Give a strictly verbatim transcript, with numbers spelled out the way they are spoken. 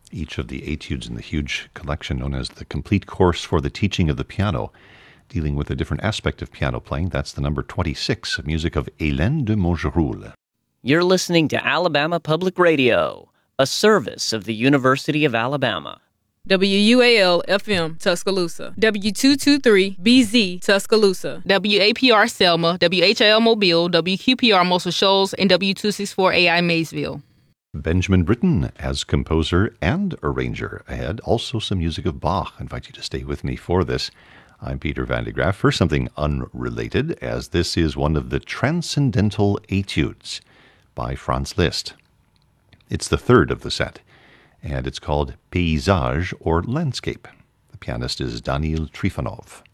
each of the etudes in the huge collection known as the Complete Course for the Teaching of the Piano, dealing with a different aspect of piano playing. That's the number twenty-six, music of Hélène de Montgeroul. You're listening to Alabama Public Radio, a service of the University of Alabama. W U A L F M Tuscaloosa, W two twenty-three B Z Tuscaloosa, W A P R Selma, W H I L Mobile, W Q P R Muscle Shoals, and W two sixty-four A I Maysville. Benjamin Britten as composer and arranger ahead. Also some music of Bach. I invite you to stay with me for this. I'm Peter Van de Graaff. First, something unrelated, as this is one of the Transcendental Etudes by Franz Liszt. It's the third of the set, and it's called Paysage or Landscape. The pianist is Daniil Trifonov.